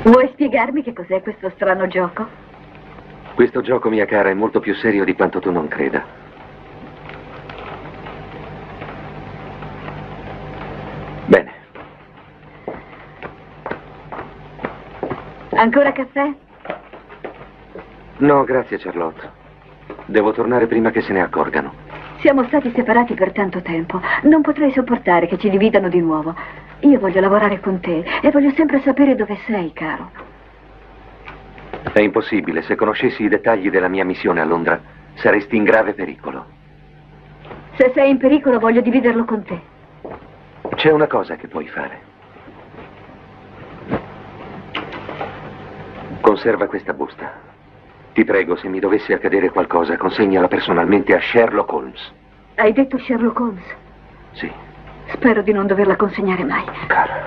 Vuoi spiegarmi che cos'è questo strano gioco? Questo gioco, mia cara, è molto più serio di quanto tu non creda. Bene. Ancora caffè? No, grazie, Charlotte. Devo tornare prima che se ne accorgano. Siamo stati separati per tanto tempo. Non potrei sopportare che ci dividano di nuovo. Io voglio lavorare con te e voglio sempre sapere dove sei, caro. È impossibile. Se conoscessi i dettagli della mia missione a Londra, saresti in grave pericolo. Se sei in pericolo, voglio dividerlo con te. C'è una cosa che puoi fare. Conserva questa busta. Ti prego, se mi dovesse accadere qualcosa, consegnala personalmente a Sherlock Holmes. Hai detto Sherlock Holmes? Sì. Spero di non doverla consegnare mai. Cara.